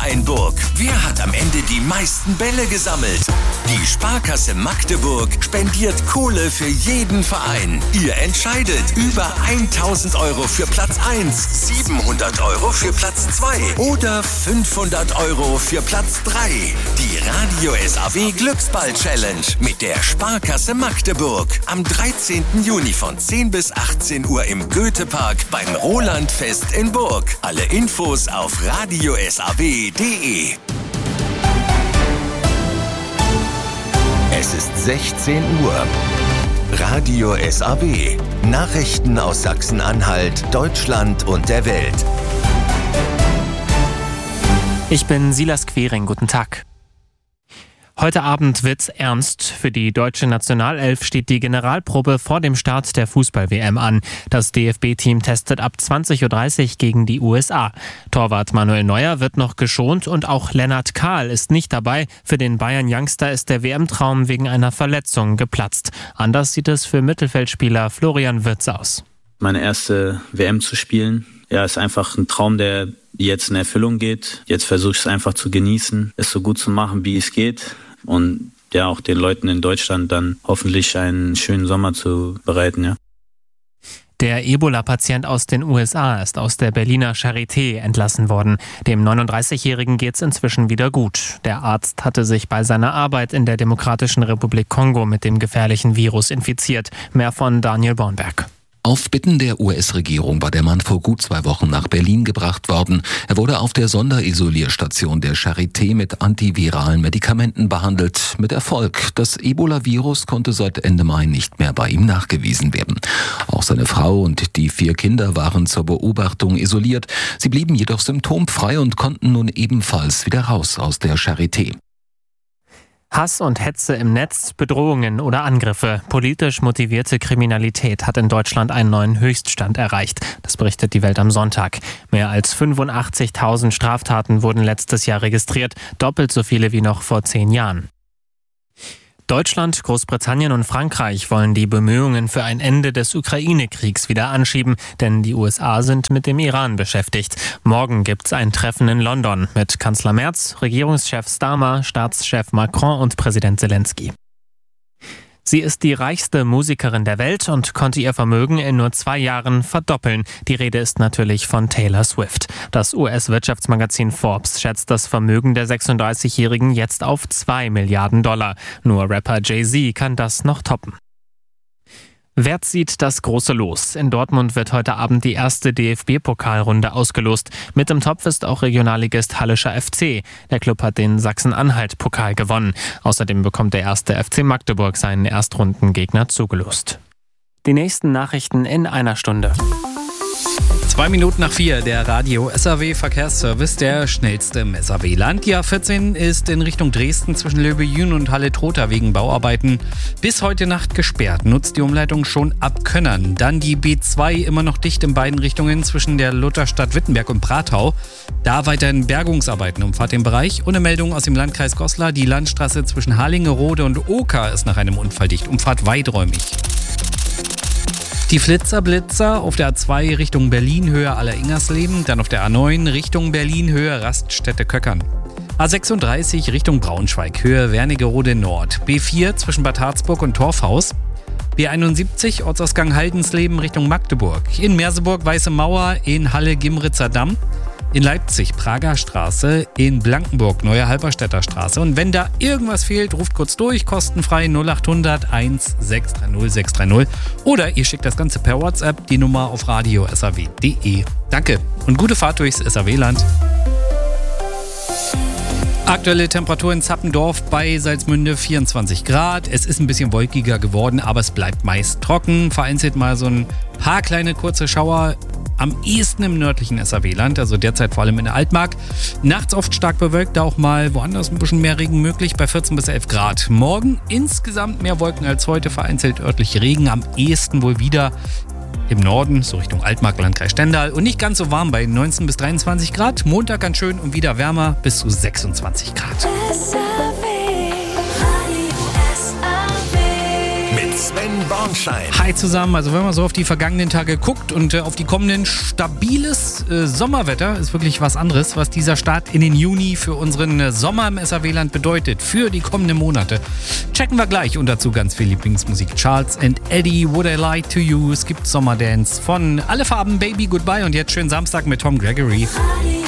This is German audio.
Verein Burg. Wer hat am Ende die meisten Bälle gesammelt? Die Sparkasse Magdeburg spendiert Kohle für jeden Verein. Ihr entscheidet. Über 1.000 Euro für Platz 1, 700 Euro für Platz 2 oder 500 Euro für Platz 3. Die Radio SAW Glücksball Challenge mit der Sparkasse Magdeburg. Am 13. Juni von 10 bis 18 Uhr im Goethepark beim Rolandfest in Burg. Alle Infos auf radiosaw.de. Es ist 16 Uhr. Radio SAW. Nachrichten aus Sachsen-Anhalt, Deutschland und der Welt. Ich bin Silas Quering. Guten Tag. Heute Abend wird's ernst. Für die deutsche Nationalelf steht die Generalprobe vor dem Start der Fußball-WM an. Das DFB-Team testet ab 20.30 Uhr gegen die USA. Torwart Manuel Neuer wird noch geschont und auch Lennart Kahl ist nicht dabei. Für den Bayern-Youngster ist der WM-Traum wegen einer Verletzung geplatzt. Anders sieht es für Mittelfeldspieler Florian Wirtz aus. Meine erste WM zu spielen, ist einfach ein Traum, der jetzt in Erfüllung geht. Jetzt versuche ich es einfach zu genießen, es so gut zu machen, wie es geht. Und auch den Leuten in Deutschland dann hoffentlich einen schönen Sommer zu bereiten, ja. Der Ebola-Patient aus den USA ist aus der Berliner Charité entlassen worden. Dem 39-Jährigen geht's inzwischen wieder gut. Der Arzt hatte sich bei seiner Arbeit in der Demokratischen Republik Kongo mit dem gefährlichen Virus infiziert. Mehr von Daniel Bornberg. Auf Bitten der US-Regierung war der Mann vor gut 2 Wochen nach Berlin gebracht worden. Er wurde auf der Sonderisolierstation der Charité mit antiviralen Medikamenten behandelt. Mit Erfolg. Das Ebola-Virus konnte seit Ende Mai nicht mehr bei ihm nachgewiesen werden. Auch seine Frau und die 4 Kinder waren zur Beobachtung isoliert. Sie blieben jedoch symptomfrei und konnten nun ebenfalls wieder raus aus der Charité. Hass und Hetze im Netz, Bedrohungen oder Angriffe. Politisch motivierte Kriminalität hat in Deutschland einen neuen Höchststand erreicht. Das berichtet die Welt am Sonntag. Mehr als 85.000 Straftaten wurden letztes Jahr registriert, doppelt so viele wie noch vor 10 Jahren. Deutschland, Großbritannien und Frankreich wollen die Bemühungen für ein Ende des Ukraine-Kriegs wieder anschieben, denn die USA sind mit dem Iran beschäftigt. Morgen gibt's ein Treffen in London mit Kanzler Merz, Regierungschef Starmer, Staatschef Macron und Präsident Zelensky. Sie ist die reichste Musikerin der Welt und konnte ihr Vermögen in nur 2 Jahren verdoppeln. Die Rede ist natürlich von Taylor Swift. Das US-Wirtschaftsmagazin Forbes schätzt das Vermögen der 36-Jährigen jetzt auf $2 Milliarden. Nur Rapper Jay-Z kann das noch toppen. Wer zieht das große Los? In Dortmund wird heute Abend die erste DFB-Pokalrunde ausgelost. Mit im Topf ist auch Regionalligist Hallischer FC. Der Club hat den Sachsen-Anhalt-Pokal gewonnen. Außerdem bekommt der erste FC Magdeburg seinen Erstrundengegner zugelost. Die nächsten Nachrichten in einer Stunde. 2 Minuten nach 4, der Radio SAW Verkehrsservice, der schnellste im SAW-Land. Die A14 ist in Richtung Dresden zwischen Löbejün und Halle-Trotha wegen Bauarbeiten bis heute Nacht gesperrt. Nutzt die Umleitung schon ab Könnern. Dann die B2 immer noch dicht in beiden Richtungen zwischen der Lutherstadt Wittenberg und Pratau. Da weiterhin Bergungsarbeiten umfahrt den Bereich. Und eine Meldung aus dem Landkreis Goslar. Die Landstraße zwischen Harlingerode und Oker ist nach einem Unfall dicht. Umfahrt weiträumig. Die Flitzer-Blitzer auf der A2 Richtung Berlin, Höhe Aller-Ingersleben, dann auf der A9 Richtung Berlin, Höhe Raststätte-Köckern. A36 Richtung Braunschweig, Höhe Wernigerode Nord. B4 zwischen Bad Harzburg und Torfhaus. B71 Ortsausgang Haldensleben Richtung Magdeburg. In Merseburg Weiße Mauer, in Halle Gimritzer Damm. In Leipzig Prager Straße, in Blankenburg Neue Halberstädter Straße. Und wenn da irgendwas fehlt, ruft kurz durch, kostenfrei 0800 1630 630. Oder ihr schickt das Ganze per WhatsApp, die Nummer auf radiosaw.de. Danke und gute Fahrt durchs SAW-Land. Aktuelle Temperatur in Zappendorf bei Salzmünde 24 Grad. Es ist ein bisschen wolkiger geworden, aber es bleibt meist trocken. Vereinzelt mal so ein paar kleine kurze Schauer. Am ehesten im nördlichen SAW-Land, also derzeit vor allem in der Altmark. Nachts oft stark bewölkt, da auch mal woanders ein bisschen mehr Regen möglich bei 14 bis 11 Grad. Morgen insgesamt mehr Wolken als heute, vereinzelt örtlich Regen, am ehesten wohl wieder im Norden, so Richtung Altmark, Landkreis Stendal. Und nicht ganz so warm bei 19 bis 23 Grad. Montag ganz schön und wieder wärmer bis zu 26 Grad. Mit Sven Sven Bornschein. Hi zusammen, also wenn man so auf die vergangenen Tage guckt und auf die kommenden, stabiles Sommerwetter ist wirklich was anderes, was dieser Start in den Juni für unseren Sommer im SAW-Land bedeutet, für die kommenden Monate. Checken wir gleich und dazu ganz viel Lieblingsmusik. Charles and Eddie, Would I Lie to You, es gibt Sommerdance von Alle Farben, Baby Goodbye und jetzt schönen Samstag mit Tom Gregory.